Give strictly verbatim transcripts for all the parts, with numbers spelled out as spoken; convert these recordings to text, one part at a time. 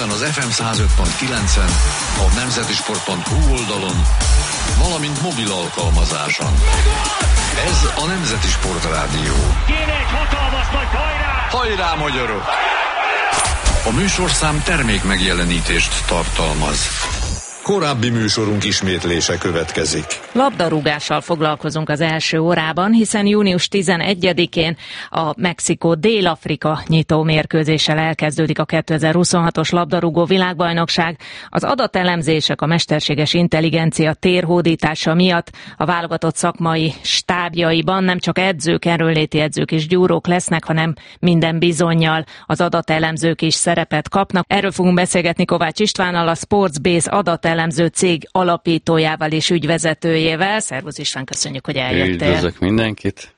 Ezen az ef em száz öt pont kilencen, a nemzetisport pont hu oldalon, valamint mobil alkalmazáson. Ez a Nemzeti Sport Rádió. Kéne egy hatalmas nagy hajrá! Hajrá, magyarok! A műsorszám termék megjelenítést tartalmaz. Korábbi műsorunk ismétlése következik. Labdarúgással foglalkozunk az első órában, hiszen június tizenegyedikén a Mexikó-Dél-Afrika nyitó mérkőzéssel elkezdődik a kétezer-huszonhatos labdarúgó világbajnokság. Az adatelemzések, a mesterséges intelligencia térhódítása miatt a válogatott szakmai stábjaiban nem csak edzők, erőnléti edzők és gyúrók lesznek, hanem minden bizonnyal az adatelemzők is szerepet kapnak. Erről fogunk beszélgetni Kovács Istvánnal, a Sportsbase adatelemző elemző cég alapítójával és ügyvezetőjével. Szervusz István, köszönjük, hogy eljöttél. Üdvözlök mindenkit.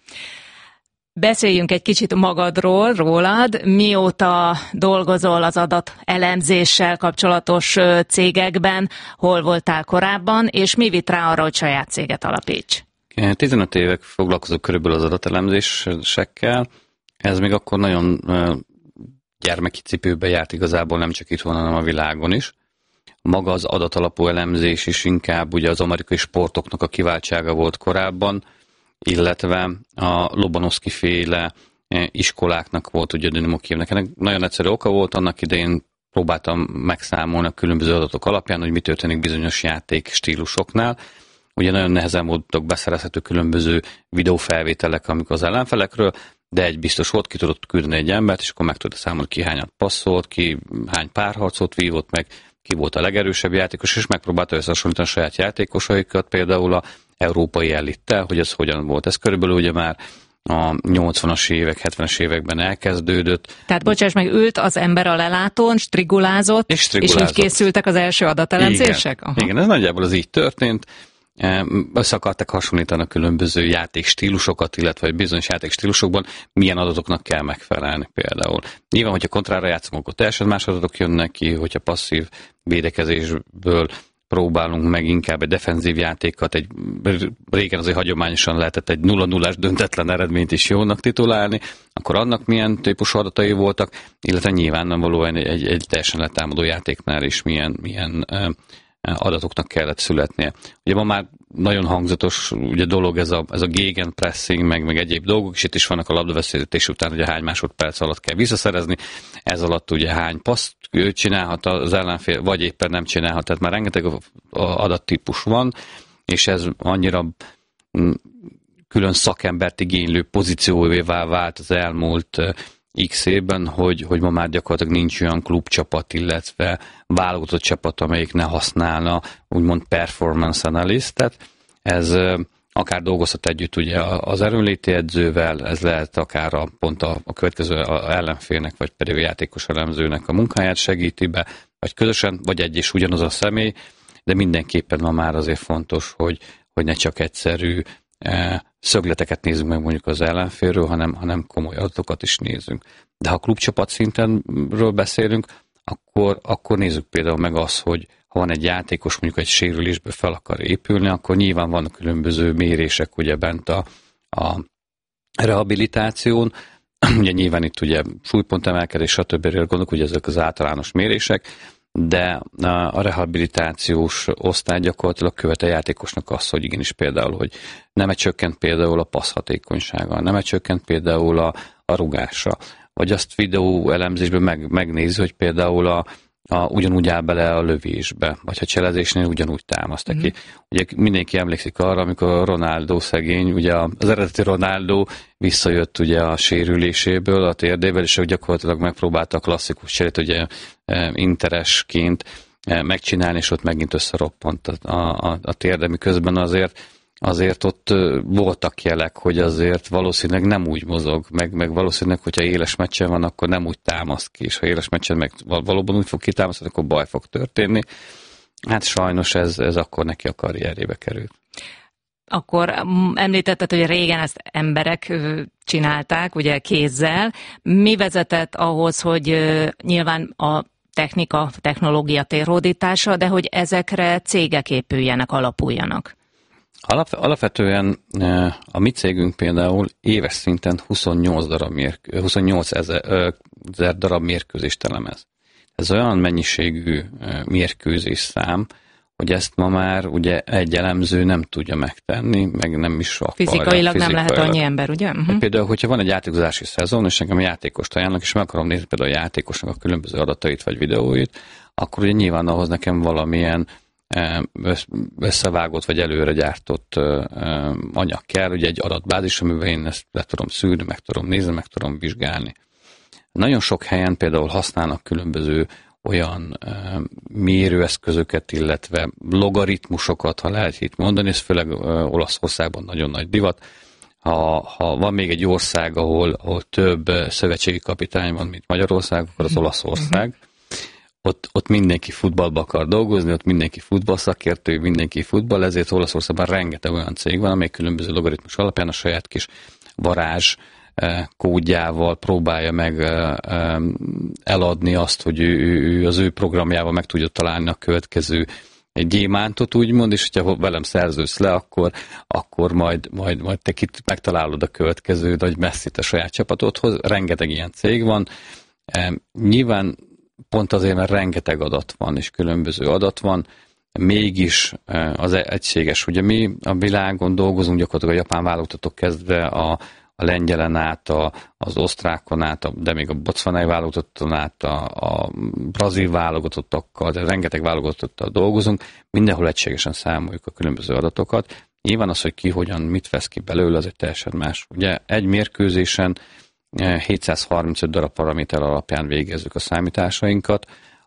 Beszéljünk egy kicsit magadról, rólad. Mióta dolgozol az adatelemzéssel kapcsolatos cégekben, hol voltál korábban, és mi vitt rá arra, hogy saját céget alapíts? tizenöt évek foglalkozok körülbelül az adatelemzésekkel. Ez még akkor nagyon gyermeki cipőbe járt igazából, nem csak itthon, hanem a világon is. Maga az adatalapú elemzés is inkább ugye az amerikai sportoknak a kiváltsága volt korábban, illetve a Lobanovszky féle iskoláknak volt ugye Dynamo-Kijevnek. Ennek nagyon egyszerű oka volt, annak idején próbáltam megszámolni a különböző adatok alapján, hogy mi történik bizonyos játék stílusoknál. Ugye nagyon nehezen voltak beszerezhető különböző videófelvételek, amikor az ellenfelekről, de egy biztos volt, ki tudott küldeni egy embert, és akkor meg tudta számolni, ki hányat passzolt, ki hány párharcot vívott meg, ki volt a legerősebb játékos, és megpróbálta összehasonlítani a saját játékosaikat, például a európai elittel, hogy ez hogyan volt. Ez körülbelül ugye már a nyolcvanas évek, hetvenes években elkezdődött. Tehát bocsáss meg, ült az ember a lelátón, strigulázott, és, strigulázott. és így készültek az első adatelemzések? Igen. Igen, ez nagyjából az így történt. Össze akartak hasonlítani a különböző játékstílusokat, illetve bizonyos játékstílusokban milyen adatoknak kell megfelelni például. Nyilván, hogyha kontrára játszunk, akkor teljesen más adatok jönnek ki, hogyha passzív védekezésből próbálunk meg inkább egy defenzív játékat, egy, régen azért hagyományosan lehetett egy nulla nullás döntetlen eredményt is jónak titulálni, akkor annak milyen típusú adatai voltak, illetve nyilvánvalóan egy, egy, egy teljesen letámadó játéknál is milyen, milyen adatoknak kellett születnie. Ugye ma már nagyon hangzatos ugye dolog ez a, ez a gegenpressing, meg, meg egyéb dolgok, és itt is vannak a labdaveszítés után, ugye hány másodperc alatt kell visszaszerezni, ez alatt ugye hány paszt csinálhat az ellenfél, vagy éppen nem csinálhat, tehát már rengeteg adattípus van, és ez annyira külön szakembert igénylő pozícióvá vált az elmúlt X évben, hogy, hogy ma már gyakorlatilag nincs olyan klubcsapat, illetve válogatott csapat, amelyik ne használna úgymond performance analyst-et. Ez akár dolgozhat együtt ugye az erőnléti edzővel, ez lehet akár a, pont a, a következő a ellenfélnek, vagy pedig a játékos elemzőnek a munkáját segíti be, vagy közösen, vagy egy és ugyanaz a személy, de mindenképpen ma már azért fontos, hogy, hogy ne csak egyszerű szögleteket nézzünk meg mondjuk az ellenfélről, hanem, hanem komoly adatokat is nézzünk. De ha klubcsapat szintenről beszélünk, akkor, akkor nézzük például meg azt, hogy ha van egy játékos, mondjuk egy sérülésből fel akar épülni, akkor nyilván vannak különböző mérések ugye bent a, a rehabilitáción. Ugye nyilván itt ugye súlypontemelkedés, stb. Gondolok, ugye ezek az általános mérések, de a rehabilitációs osztály gyakorlatilag követ a játékosnak azt, hogy igenis például, hogy nem csökkent például a passzhatékonysága, nem csökkent például a, a rugása, vagy azt videó elemzésben meg, megnézi, hogy például a, a, ugyanúgy áll bele a lövésbe, vagy ha cselezésnél ugyanúgy támaszt mm-hmm. ki. Ugye mindenki emlékszik arra, amikor Ronaldo szegény, ugye az eredeti Ronaldo visszajött ugye a sérüléséből, a térdével, és gyakorlatilag megpróbálta a klasszikus cserét ugye interesként megcsinálni, és ott megint összeroppant a, a, a térde, miközben azért azért ott voltak jelek, hogy azért valószínűleg nem úgy mozog, meg, meg valószínűleg, hogyha éles meccsen van, akkor nem úgy támaszt ki, és ha éles meccsen meg valóban úgy fog kitámasztani, akkor baj fog történni. Hát sajnos ez, ez akkor neki a karrierjébe került. Akkor említetted, hogy régen ezt emberek csinálták, ugye kézzel. Mi vezetett ahhoz, hogy nyilván a technika, technológia térhódítása, de hogy ezekre cégek épüljenek, alapuljanak? Alap, alapvetően a mi cégünk például éves szinten huszonnyolc darab mérk, huszonnyolc ezer darab mérkőzést elemez. ez olyan mennyiségű mérkőzés szám, hogy ezt ma már ugye egy elemző nem tudja megtenni, meg nem is akarja. Fizikailag, fizikailag nem lehet annyi ember, ugye? Uh-huh. Például, hogyha van egy játékozási szezon, és nekem a játékost ajánlnak, és meg akarom nézni például a játékosnak a különböző adatait vagy videóit, akkor ugye nyilván ahhoz nekem valamilyen összevágott vagy előre gyártott anyag kell, ugye egy adatbázis, amiben én ezt le tudom szűrni, meg tudom nézni, meg tudom vizsgálni. Nagyon sok helyen például használnak különböző olyan uh, mérőeszközöket, illetve logaritmusokat, ha lehet itt mondani, ez főleg uh, Olaszországban nagyon nagy divat. Ha, ha van még egy ország, ahol, ahol több uh, szövetségi kapitány van, mint Magyarország, akkor az Olaszország. Ott, ott mindenki futballba akar dolgozni, ott mindenki futballszakértő, mindenki futball, ezért Olaszországban rengeteg olyan cég van, amely különböző logaritmus alapján a saját kis varázs kódjával próbálja meg eladni azt, hogy ő, ő az ő programjával meg tudja találni a következő gyémántot, úgymond, és hogyha velem szerződsz le, akkor, akkor majd, majd, majd te kit megtalálod a következő nagy messzit a saját csapatodhoz. Rengeteg ilyen cég van. Nyilván pont azért, mert rengeteg adat van, és különböző adat van, mégis az egységes. Ugye mi a világon dolgozunk, gyakorlatilag a japán válogatatok kezdve a a lengyelen át, a, az osztrákon át, a, de még a bocvanai válogatotton át, a, a brazil válogatottakkal, de rengeteg válogatottal dolgozunk, mindenhol egységesen számoljuk a különböző adatokat. Nyilván az, hogy ki hogyan mit vesz ki belőle, az egy teljesen más. Ugye egy mérkőzésen hétszázharmincöt darab paraméter alapján végezzük a számításainkat.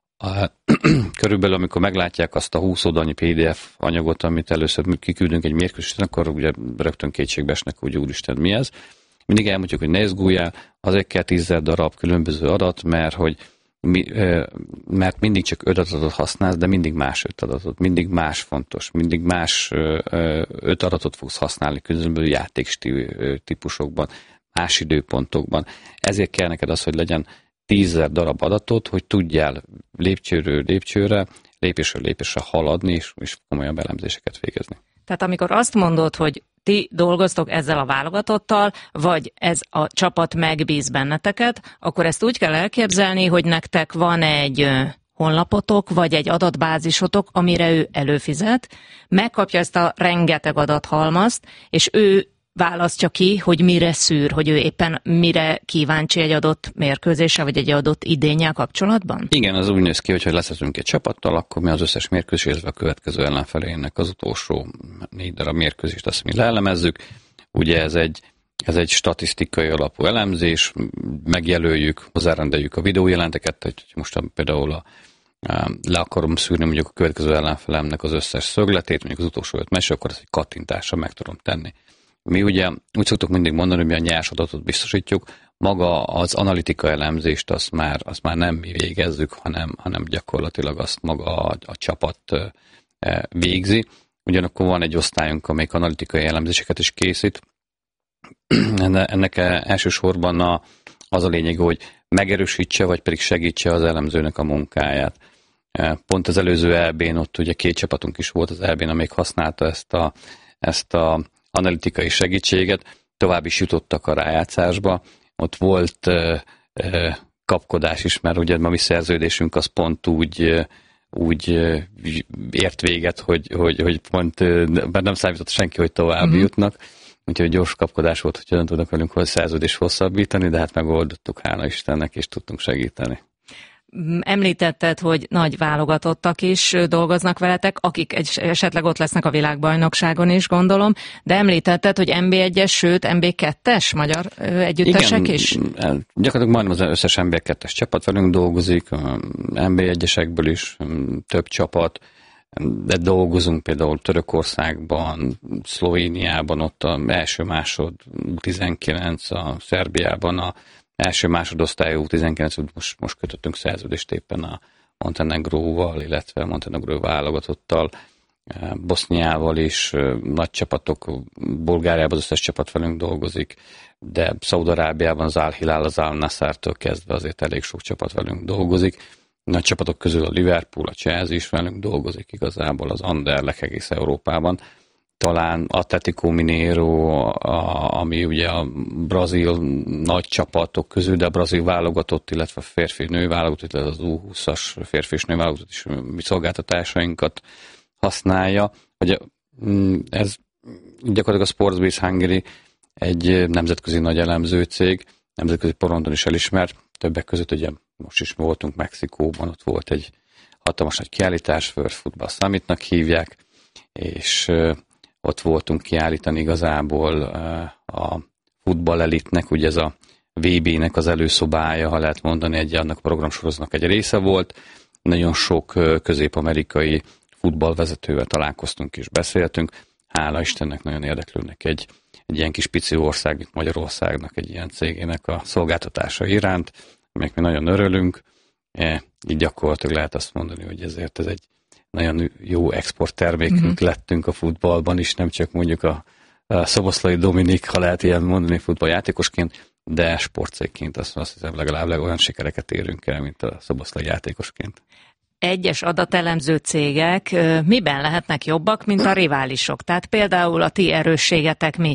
Körülbelül, amikor meglátják azt a húsz oldalnyi pé dé ef anyagot, amit először kiküldünk egy mérkőzésen, akkor ugye rögtön kétségbe esnek, hogy úristen, mi ez. Mindig elmondjuk, hogy ne izguljál, azért kell tízezer darab különböző adat, mert, hogy mi, mert mindig csak öt adatot használsz, de mindig más öt adatot, mindig más fontos, mindig más öt adatot fogsz használni különböző játéktípusokban, más időpontokban. Ezért kell neked az, hogy legyen tízezer darab adatot, hogy tudjál lépcsőről lépcsőre, lépésről lépésre haladni, és, és komolyabb elemzéseket végezni. Tehát amikor azt mondod, hogy ti dolgoztok ezzel a válogatottal, vagy ez a csapat megbíz benneteket, akkor ezt úgy kell elképzelni, hogy nektek van egy honlapotok, vagy egy adatbázisotok, amire ő előfizet, megkapja ezt a rengeteg adathalmazt, és ő választja ki, hogy mire szűr, hogy ő éppen mire kíváncsi egy adott mérkőzéssel, vagy egy adott idénnyel kapcsolatban? Igen, az úgy néz ki, hogy ha leszünk egy csapattal, akkor mi az összes mérkőzés, illetve a következő ellenfelének az utolsó négy darab mérkőzést azt mi leelemezzük. Ugye ez egy, ez egy statisztikai alapú elemzés, megjelöljük, hozzárendeljük a videójelenteket, hogy most például a le akarom szűrni mondjuk a következő ellenfelemnek az összes szögletét, mondjuk az utolsó öt meccs, akkor ezt egy kattintásra meg tudom tenni. Mi ugye úgy szoktuk mindig mondani, hogy mi a nyers adatot biztosítjuk, maga az analitika elemzést azt már, azt már nem mi végezzük, hanem, hanem gyakorlatilag azt maga a, a csapat végzi. Ugyanakkor van egy osztályunk, amelyik analitikai elemzéseket is készít. Ennek elsősorban a, az a lényeg, hogy megerősítse, vagy pedig segítse az elemzőnek a munkáját. Pont az előző é bén ott ugye két csapatunk is volt az é bén, amelyik használta ezt a, ezt a analitikai segítséget, tovább is jutottak a rájátszásba. Ott volt uh, uh, kapkodás is, mert ugye a mi szerződésünk az pont úgy, uh, úgy uh, ért véget, hogy, hogy, hogy pont uh, nem számított senki, hogy tovább uh-huh. jutnak. Úgyhogy gyors kapkodás volt, hogy hogyan tudnak velünk a szerződést hosszabbítani, de hát megoldottuk, hála Istennek, és tudtunk segíteni. Említetted, hogy nagy válogatottak is dolgoznak veletek, akik esetleg ott lesznek a világbajnokságon is, gondolom, de említetted, hogy en bé egyes, sőt en bé kettes magyar együttesek igen, is? Igen, gyakorlatilag majdnem az összes en bé kettes csapat velünk dolgozik, en bé egyesekből is több csapat, de dolgozunk például Törökországban, Szlovéniában, ott az első másod tizenkilenc, a Szerbiában a első másodosztályú tizenkilenc, most, most kötöttünk szerződést éppen a Montenegróval, illetve Montenegró válogatottal, Boszniával is nagy csapatok, Bulgáriában az összes csapat velünk dolgozik, de Szaúd-Arábiában az Al-Hilal, az Al-Nassr-től kezdve azért elég sok csapat velünk dolgozik. Nagy csapatok közül a Liverpool, a Chelsea is velünk dolgozik igazából, az Anderlecht egész Európában. talán Atlético Mineiro, a, ami ugye a brazil nagy csapatok közül, de a brazil válogatott, illetve a férfi-nő válogatott, illetve az U húszas férfi és nő válogatott is mi szolgáltatásainkat használja. Ugye, ez gyakorlatilag a Sportsbase Hungary egy nemzetközi nagy elemző cég, nemzetközi porondon is elismert, többek között ugye most is voltunk Mexikóban, ott volt egy hatalmas nagy kiállítás, World Football Summitnak hívják, és ott voltunk kiállítani igazából a futball elitnek, ugye ez a vé bének az előszobája, ha lehet mondani, egy annak a programsorozatnak egy része volt. Nagyon sok közép-amerikai futballvezetővel találkoztunk és beszéltünk. Hála Istennek nagyon érdeklődnek egy, egy ilyen kis pici ország, mint Magyarországnak, egy ilyen cégének a szolgáltatása iránt, amelyek mi nagyon örülünk. E, így gyakorlatilag lehet azt mondani, hogy ezért ez egy nagyon jó exporttermékünk uh-huh. lettünk a futballban is, nem csak mondjuk a, a Szoboszlai Dominik, ha lehet ilyen mondani futballjátékosként, de sportcégként azt, azt hiszem legalább olyan sikereket érünk el, mint a Szoboszlai játékosként. Egyes adatelemző cégek miben lehetnek jobbak, mint a riválisok? Tehát például a ti erősségetek mi?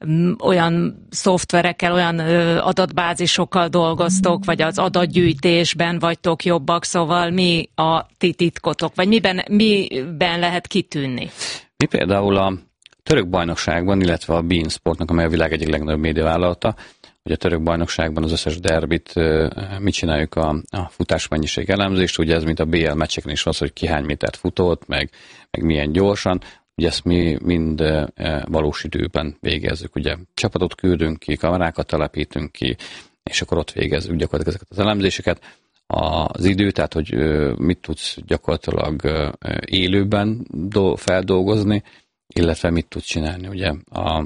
Olyan szoftverekkel, olyan adatbázisokkal dolgoztok, vagy az adatgyűjtésben vagytok jobbak, szóval mi a ti titkotok, vagy miben, miben lehet kitűnni? Mi például a török bajnokságban, illetve a beIN Sportnak, amely a világ egyik legnagyobb médiavállalata, hogy a török bajnokságban az összes derbit, mit csináljuk a, a futásmennyiség elemzést, ugye ez mint a bé el meccseken is az, hogy ki hány métert futott, meg, meg milyen gyorsan, ugye ezt mi mind valós időben végezzük, ugye csapatot küldünk ki, kamerákat telepítünk ki, és akkor ott végezzük gyakorlatilag ezeket az elemzéseket. Az idő, tehát hogy mit tudsz gyakorlatilag élőben feldolgozni, illetve mit tudsz csinálni, ugye a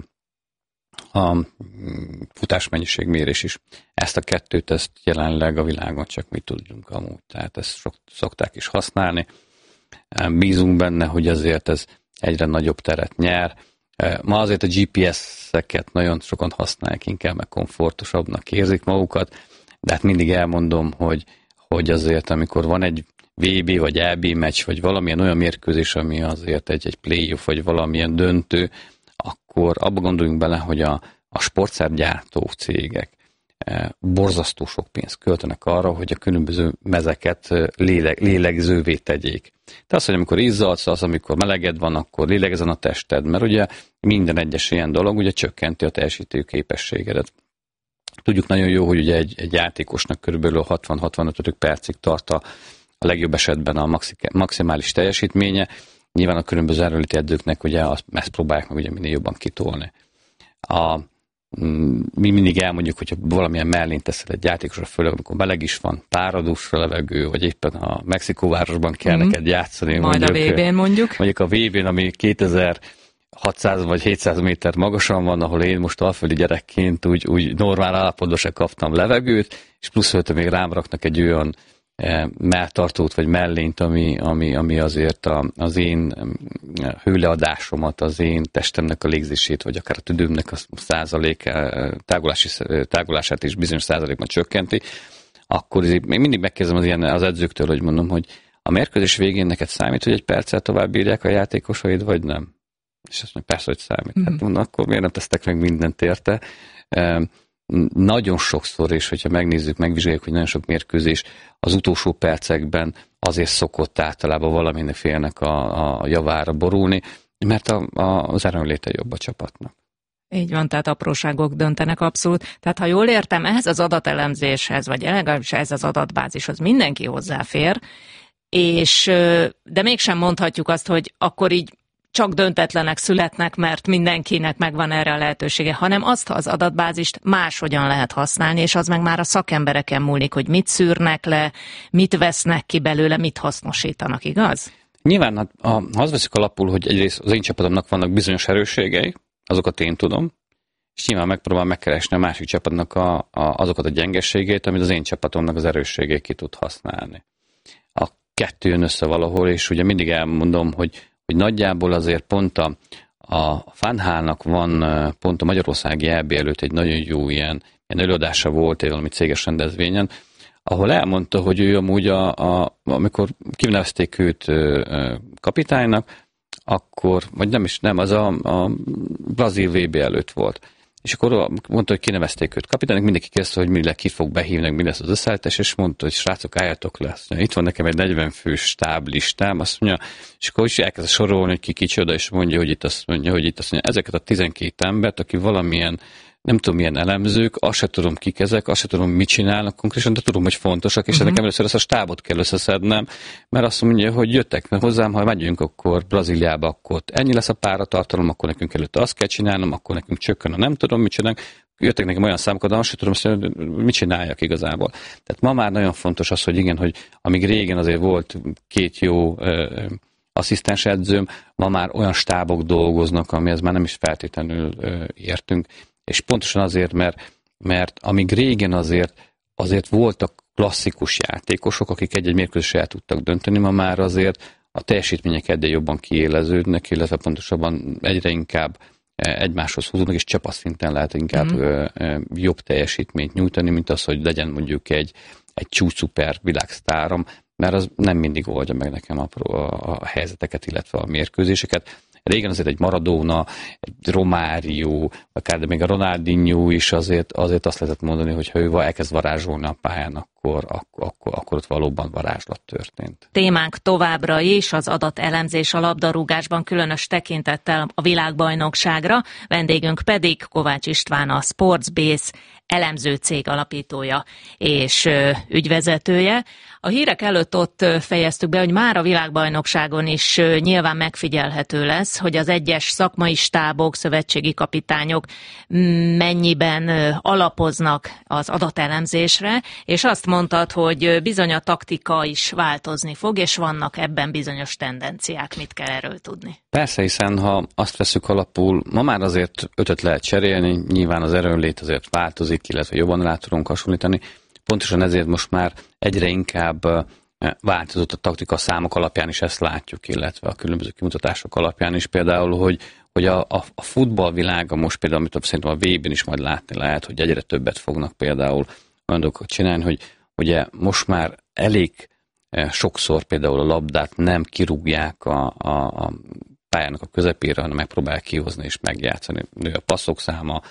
a futásmennyiségmérés is. Ezt a kettőt, ezt jelenleg a világon csak mi tudunk amúgy, tehát ezt sok, szokták is használni. Bízunk benne, hogy azért ez egyre nagyobb teret nyer. Ma azért a gé pé es-eket nagyon sokan használják, inkább meg komfortosabbnak érzik magukat, de hát mindig elmondom, hogy, hogy azért amikor van egy vé bé vagy é bé meccs, vagy valamilyen olyan mérkőzés, ami azért egy, egy play-off, vagy valamilyen döntő, akkor abba gondoljunk bele, hogy a, a sportszergyártó cégek e, borzasztó sok pénzt költenek arra, hogy a különböző mezeket léleg, lélegzővé tegyék. De az, hogy amikor izzadsz, az, amikor meleged van, akkor lélegezzen a tested, mert ugye minden egyes ilyen dolog ugye csökkenti a teljesítő képességedet. Tudjuk nagyon jó, hogy ugye egy, egy játékosnak körülbelül hatvan-hatvanöt percig tart a, a legjobb esetben a maximális teljesítménye. Nyilván a különböző erőléti edzőknek ugye azt, ezt próbálják meg ugye minél jobban kitolni. A, mi mindig elmondjuk, hogyha valamilyen mellén teszel egy játékosra, főleg amikor meleg is van, páradús a levegő, vagy éppen a Mexikóvárosban kell mm. neked játszani. Majd mondjuk, a vé bén mondjuk. Mondjuk a vé bén, ami kétezer-hatszáz vagy hétszáz méter magasan van, ahol én most alföldi gyerekként úgy, úgy normál állapotban se kaptam levegőt, és plusz ölte még rám raknak egy olyan melltartót vagy mellényt, ami, ami, ami azért a, az én hőleadásomat, az én testemnek a légzését, vagy akár a tüdőmnek a százalék tágulási, tágulását is bizonyos százalékban csökkenti, akkor még mindig megkérdezem az, ilyen, az edzőktől, hogy mondom, hogy a mérkőzés végén neked számít, hogy egy perccel tovább bírják a játékosaid, vagy nem? És azt mondja, persze, hogy számít. Mm-hmm. Hát mondom, akkor miért nem tesztek meg mindent érte? Nagyon sokszor, és hogyha megnézzük, megvizsgáljuk, hogy nagyon sok mérkőzés az utolsó percekben azért szokott általában valaminek félnek a, a javára borulni, mert a, a, az erőnléte jobb a csapatnak. Így van, tehát apróságok döntenek abszolút. Tehát ha jól értem, ehhez az adatelemzéshez, vagy legalábbis ez az adatbázishoz mindenki hozzáfér, és, de mégsem mondhatjuk azt, hogy akkor így csak döntetlenek születnek, mert mindenkinek megvan erre a lehetősége, hanem azt az adatbázist máshogyan lehet használni, és az meg már a szakembereken múlik, hogy mit szűrnek le, mit vesznek ki belőle, mit hasznosítanak, igaz? Nyilván, hát, ha azt veszik alapul, hogy egyrészt az én csapatomnak vannak bizonyos erősségei, azokat én tudom, és nyilván megpróbál megkeresni a másik csapatnak a, a, azokat a gyengeségét, amit az én csapatomnak az erősségét ki tud használni. A kettő jön össze valahol, és ugye mindig elmondom, hogy hogy nagyjából azért pont a, a Fánhának van pont a Magyarországi é bé előtt egy nagyon jó ilyen, ilyen előadása volt egy valami céges rendezvényen, ahol elmondta, hogy ő amúgy, a, a, amikor kinevezték őt kapitánynak, akkor, vagy nem is, nem, az a, a brazil vé bé előtt volt. És akkor mondta, hogy kinevezték őt kapitánynak, mindenki kezdte, hogy mi ki fog behívni, mi lesz az összeállítás, és mondta, hogy srácok, álljatok le. Itt van nekem egy negyven fős stáblistám, azt mondja, és akkor is elkezd sorolni, hogy ki kicsoda, és mondja, hogy itt azt mondja, hogy itt azt mondja, ezeket a tizenkét embert, aki valamilyen, nem tudom milyen elemzők, azt se tudom kik ezek, azt se tudom mit csinálnak konkrétan, de tudom, hogy fontosak, és uh-huh. nekem először ezt a stábot kell összeszednem, mert azt mondja, hogy jöttek hozzám, ha megyünk akkor Brazíliába, akkor ennyi lesz a páratartalom, akkor nekünk előtte azt kell csinálnom, akkor nekünk csökken a nem tudom, mit csinálnak. Jöttek nekem olyan számokat, de azt sem tudom, hogy mit csináljak igazából. Tehát ma már nagyon fontos az, hogy igen, hogy amíg régen azért volt két jó ö, asszisztens edzőm, ma már olyan stábok dolgoznak, amihez már nem is feltétlenül ö, értünk. És pontosan azért, mert, mert amíg régen azért, azért voltak klasszikus játékosok, akik egy-egy mérkőzésre el tudtak dönteni, ma már azért a teljesítmények egyre jobban kiéleződnek, illetve pontosabban egyre inkább egymáshoz húzódnak, és csapatsszinten lehet inkább mm. jobb teljesítményt nyújtani, mint az, hogy legyen mondjuk egy, egy csúcsuper világsztárom, mert az nem mindig oldja meg nekem a, a, a helyzeteket, illetve a mérkőzéseket. Régen azért egy Maradona, egy Romário, akár de még a Ronaldinho is azért, azért azt lehetett mondani, hogy ha ő elkezd varázsolni a pályán, akkor, akkor, akkor, akkor ott valóban varázslat történt. Témánk továbbra is az adatelemzés a labdarúgásban, különös tekintettel a világbajnokságra, vendégünk pedig Kovács István, a Sportsbase elemző cég alapítója és ügyvezetője. A hírek előtt ott fejeztük be, hogy már a világbajnokságon is nyilván megfigyelhető lesz, hogy az egyes szakmai stábok, szövetségi kapitányok mennyiben alapoznak az adatelemzésre, és azt mondtad, hogy bizony a taktika is változni fog, és vannak ebben bizonyos tendenciák. Mit kell erről tudni? Persze, hiszen ha azt veszük alapul, ma már azért ötöt lehet cserélni, nyilván az erőnlét azért változik, illetve jobban rá tudunk hasonlítani. Pontosan ezért most már egyre inkább változott a taktika számok alapján is, ezt látjuk, illetve a különböző kimutatások alapján is. Például, hogy, hogy a, a, a futballvilága most például, amit szerintem a vé bén is majd látni lehet, hogy egyre többet fognak például olyan dolgokat csinálni, hogy ugye most már elég sokszor például a labdát nem kirúgják a, a, a pályának a közepére, hanem megpróbálják kihozni és megjátszani. Nő a passzok száma,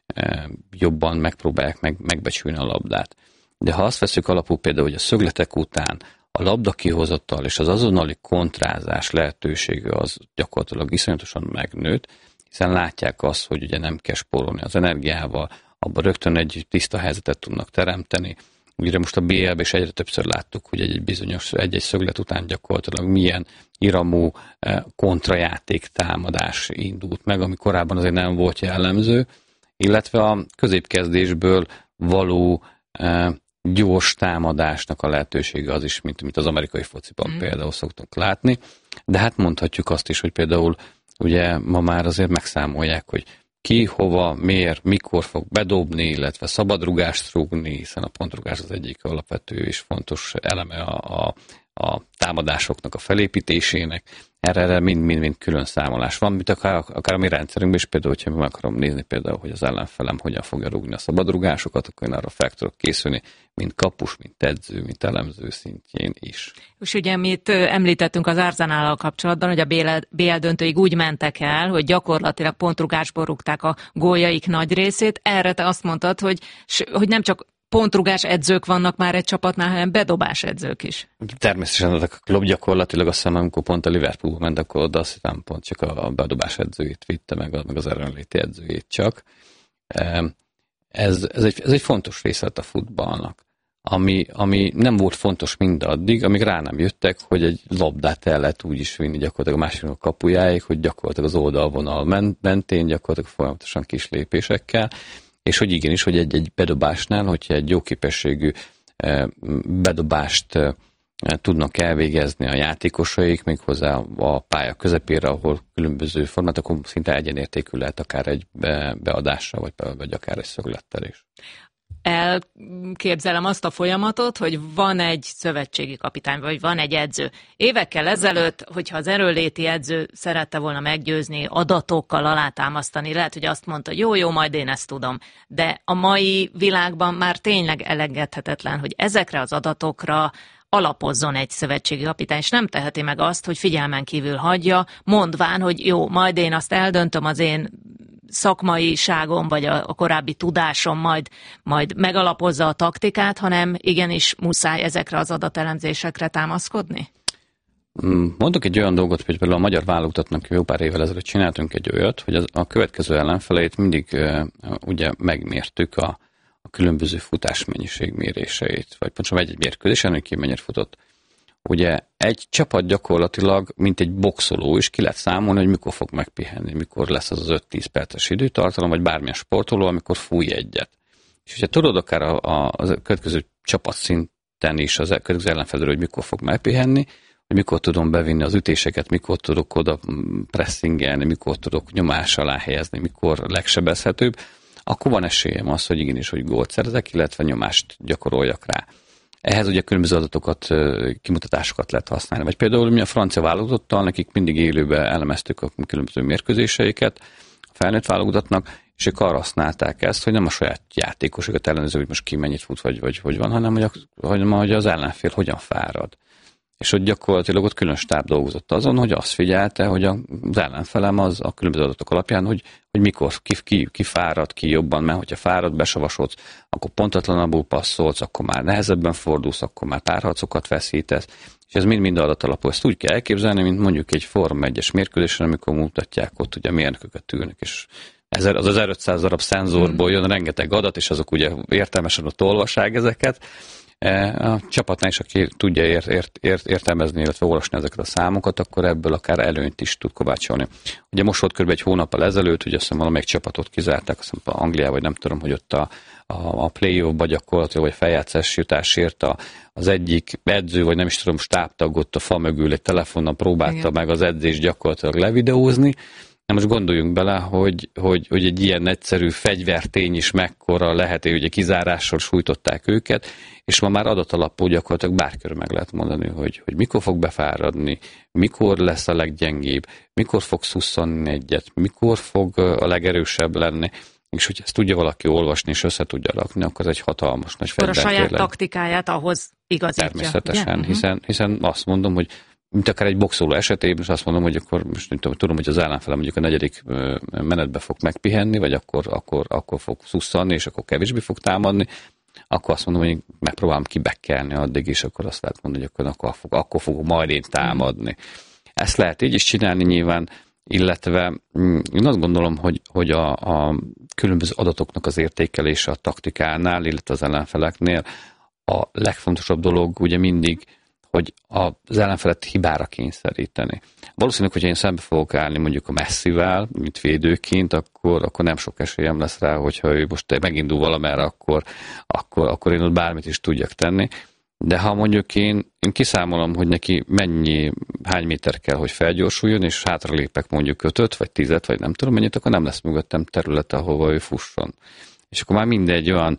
jobban megpróbálják meg, megbecsülni a labdát. De ha azt veszük alapul például, hogy a szögletek után a labda kihozattal és az azonnali kontrázás lehetősége az gyakorlatilag iszonyatosan megnőtt, hiszen látják azt, hogy ugye nem kell spórolni az energiával, abban rögtön egy tiszta helyzetet tudnak teremteni. Ugye most a bé el-ben is egyre többször láttuk, hogy egy bizonyos egy-egy szöglet után gyakorlatilag milyen iramú kontrajáték támadás indult meg, ami korábban azért nem volt jellemző, illetve a középkezdésből való e, gyors támadásnak a lehetősége az is, mint, mint az amerikai fociban mm. például szoktunk látni. De hát mondhatjuk azt is, hogy például ugye ma már azért megszámolják, hogy ki, hova, miért, mikor fog bedobni, illetve szabadrugást rúgni, hiszen a pontrugás az egyik alapvető és fontos eleme a, a, a támadásoknak a felépítésének. Erre mind-mind külön számolás van, mint akár, akár a mi rendszerünkben is, például, hogyha meg akarom nézni például, hogy az ellenfelem hogyan fogja rúgni a szabadrugásokat, akkor én arra fel tudok készülni, mint kapus, mint edző, mint elemző szintjén is. És ugye amit említettünk az Arsenállal kapcsolatban, hogy a bé el döntőig úgy mentek el, hogy gyakorlatilag pontrugásból rúgták a góljaik nagy részét. Erre te azt mondtad, hogy, hogy nem csak pontrugás edzők vannak már egy csapatnál, hanem bedobás edzők is. Természetesen a klub gyakorlatilag azt hiszem, amikor pont a Liverpool ment, akkor oda azt hiszem pont csak a bedobás edzőjét vitte, meg, meg az erőnléti edzőjét csak. Ez, ez, egy, ez egy fontos része a futballnak, ami, ami nem volt fontos mindaddig, amíg rá nem jöttek, hogy egy labdát el lehet úgy is vinni gyakorlatilag a másiknak a kapujáig, hogy gyakorlatilag az oldalvonal mentén, gyakorlatilag folyamatosan kis lépésekkel, és hogy igenis, hogy egy-egy bedobásnál, hogyha egy jó képességű bedobást tudnak elvégezni a játékosaik, méghozzá a pálya közepére, ahol különböző formát, akkor szinte egyenértékű lehet akár egy beadással, vagy, vagy akár egy szöglettel is. Elképzelem azt a folyamatot, hogy van egy szövetségi kapitány, vagy van egy edző. Évekkel ezelőtt, hogyha az erőnléti edző szerette volna meggyőzni, adatokkal alátámasztani, lehet, hogy azt mondta, jó, jó, majd én ezt tudom. De a mai világban már tényleg elengedhetetlen, hogy ezekre az adatokra alapozzon egy szövetségi kapitány, és nem teheti meg azt, hogy figyelmen kívül hagyja, mondván, hogy jó, majd én azt eldöntöm, az én szakmaiságom, vagy a, a korábbi tudásom majd, majd megalapozza a taktikát, hanem igenis muszáj ezekre az adatelemzésekre támaszkodni? Mondok egy olyan dolgot, hogy például a magyar válogatottnak jó pár évvel ezelőtt csináltunk egy olyat, hogy az, a következő ellenfeleit mindig uh, ugye megmértük a, a különböző futásmennyiség méréseit, vagy pontosan egy-egy mérkőzésen, hogy ki mennyit futott. Ugye egy csapat gyakorlatilag, mint egy boxoló, és ki lehet számolni, hogy mikor fog megpihenni, mikor lesz az az öt-tíz perces időtartalom, vagy bármilyen sportoló, amikor fúj egyet. És ugye tudod akár a, a, a következő csapatszinten is az következő ellenfelről, hogy mikor fog megpihenni, hogy mikor tudom bevinni az ütéseket, mikor tudok oda pressingelni, mikor tudok nyomás alá helyezni, mikor legsebezhetőbb, akkor van esélyem az, hogy igenis, hogy gólt szerzek, illetve nyomást gyakoroljak rá. Ehhez ugye különböző adatokat, kimutatásokat lehet használni. Vagy például mi a francia válogatottal, nekik mindig élőben elemeztük a különböző mérkőzéseiket a felnőtt válogatottnak, és ők arra használták ezt, hogy nem a saját játékosokat ellenőrző, hogy most ki mennyit fut, vagy, vagy hogy van, hanem hogy, a, hogy az ellenfél hogyan fárad. És ott gyakorlatilag ott külön stáb dolgozott azon, hogy azt figyelte, hogy az ellenfelem az a különböző adatok alapján, hogy, hogy mikor ki, ki, ki fárad, ki jobban, mert hogyha fárad, besavasodsz, akkor pontatlanabbul passzolsz, akkor már nehezebben fordulsz, akkor már párharcokat veszítesz, és ez mind-mind adatalapú. Ezt úgy kell elképzelni, mint mondjuk egy Forma egyes mérkőzésen, amikor mutatják ott ugye mérnököket ülnek, és az az ezerötszáz darab szenzorból jön rengeteg adat, és azok ugye értelmesen ott olvassák ezeket. A csapatnál is, aki tudja ért, ért, ért, értelmezni, illetve olvasni ezeket a számokat, akkor ebből akár előnyt is tud kovácsolni. Ugye most volt kb. Egy hónappal ezelőtt, ugye azt hiszem valamelyik csapatot kizárták, azt hiszem Angliában, vagy nem tudom, hogy ott a, a, a play-off-ba gyakorlatilag, vagy feljátszás jutásért a, az egyik edző, vagy nem is tudom, stábtag ott a fa mögül egy telefonnal próbálta igen. meg az edzést gyakorlatilag levideózni. Na most gondoljunk bele, hogy, hogy, hogy egy ilyen egyszerű fegyvertény is mekkora lehet, hogy ugye kizárással sújtották őket, és ma már adatalapú gyakorlatilag bárkiről meg lehet mondani, hogy, hogy mikor fog befáradni, mikor lesz a leggyengébb, mikor fog szusszanni egyet, mikor fog a legerősebb lenni, és hogy ezt tudja valaki olvasni, és össze tudja rakni, akkor ez egy hatalmas nagy fegyver. Akkor a saját taktikáját ahhoz igazítja. Természetesen, yeah. hiszen, hiszen azt mondom, hogy mint akár egy boxoló esetében, és azt mondom, hogy akkor most tudom, hogy az ellenfelem mondjuk a negyedik menetbe fog megpihenni, vagy akkor, akkor, akkor fog szusszanni, és akkor kevésbé fog támadni, akkor azt mondom, hogy megpróbálom kibekkelni addig, és akkor azt lehet mondani, hogy akkor, fog, akkor fogok majd én támadni. Ezt lehet így is csinálni nyilván, illetve én azt gondolom, hogy, hogy a, a különböző adatoknak az értékelése a taktikánál, illetve az ellenfeleknél a legfontosabb dolog ugye mindig, hogy az ellenfelet hibára kényszeríteni. Valószínűleg, hogyha én szembe fogok állni mondjuk a Messivel, mint védőként, akkor, akkor nem sok esélyem lesz rá, hogyha ő most megindul valamerre, akkor, akkor, akkor én ott bármit is tudjak tenni. De ha mondjuk én, én kiszámolom, hogy neki mennyi, hány méter kell, hogy felgyorsuljon, és hátralépek mondjuk ötöt, vagy tízet, vagy nem tudom mennyit, akkor nem lesz mögöttem terület, ahova ő fusson. És akkor már mindegy olyan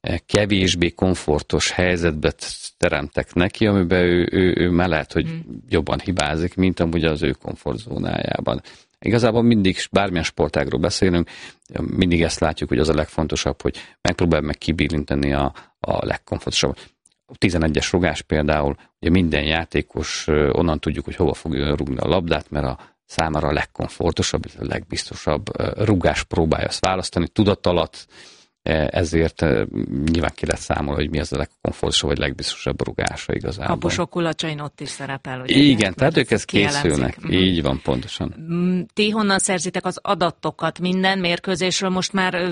kevésbé komfortos helyzetbe teremtek neki, amiben ő, ő, ő már lehet, hogy mm. jobban hibázik, mint amúgy az ő komfortzónájában. Igazából mindig, bármilyen sportágról beszélünk, mindig ezt látjuk, hogy az a legfontosabb, hogy megpróbálj meg kibillinteni a, a legkomfortosabb. A tizenegyes rugás például, ugye minden játékos onnan tudjuk, hogy hova fogja rúgni a labdát, mert a számára a legkomfortosabb, a legbiztosabb rugás próbálja azt választani, tudat alatt, ezért nyilván ki lehet számolni, hogy mi az a legkomfortosabb, vagy legbiztosabb rugása igazából. Kapusok kulacsain ott is szerepel. Hogy igen, igen, tehát ők ezt készülnek. Mm. Így van, pontosan. Ti honnan szerzitek az adatokat? Minden mérkőzésről most már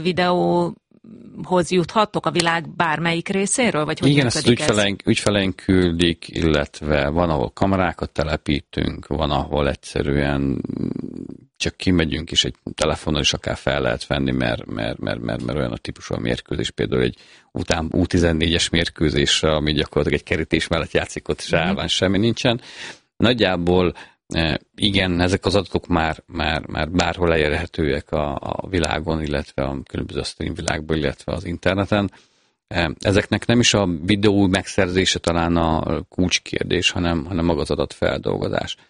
videóhoz juthattok a világ bármelyik részéről? Vagy hogy igen, ezt ügyfeleink, ügyfeleink küldik, illetve van, ahol kamerákat telepítünk, van, ahol egyszerűen csak kimegyünk, és egy telefonnal is akár fel lehet venni, mert, mert, mert, mert, mert olyan a típusú a mérkőzés, például egy után U tizennégyes mérkőzésre, ami gyakorlatilag egy kerítés mellett játszik, ott se állván semmi nincsen. Nagyjából igen, ezek az adatok már, már, már bárhol elérhetőek a, a világon, illetve a különböző stream világban, illetve az interneten. Ezeknek nem is a videó megszerzése talán a kulcskérdés, hanem, hanem maga az adatfeldolgozás.